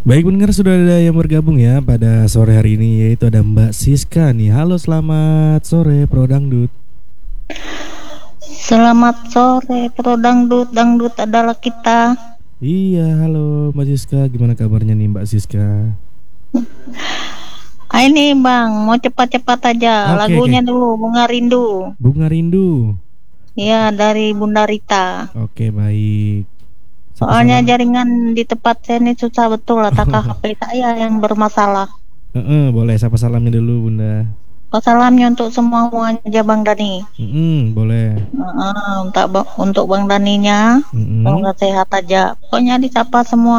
Baik pendengar, sudah ada yang bergabung ya pada sore hari ini, yaitu ada Mbak Siska nih. Halo, selamat sore Pro Dangdut. Selamat sore, Pro Dangdut. Dangdut adalah kita. Iya, halo Mbak Siska, gimana kabarnya nih Mbak Siska? Ini Bang, mau cepat-cepat aja. Oke, Lagunya oke. dulu, Bunga Rindu. Bunga Rindu. Ya, dari Bunda Rita. Oke, baik. Sapa Soalnya salam. jaringan di tempat saya ini susah betul, letak HP saya yang bermasalah. Boleh sapa salamnya dulu Bunda. Salamnya untuk semua aja Bang Dani. Boleh. Untuk Bang Daninya, Mm-mm. semoga sehat aja. Pokoknya disapa semua.